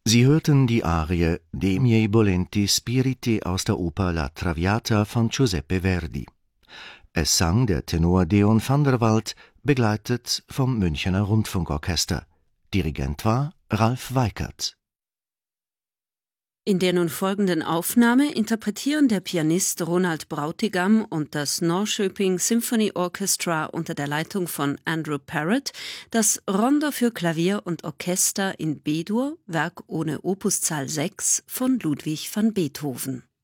Sie hörten die Arie De miei volenti spiriti aus der Oper La Traviata von Giuseppe Verdi. Es sang der Tenor Deon van der Wald, begleitet vom Münchener Rundfunkorchester. Dirigent war Ralf Weikert. In der nun folgenden Aufnahme interpretieren der Pianist Ronald Brautigam und das Norrköping Symphony Orchestra unter der Leitung von Andrew Parrott das Rondo für Klavier und Orchester in B-Dur, Werk ohne Opuszahl 6 von Ludwig van Beethoven.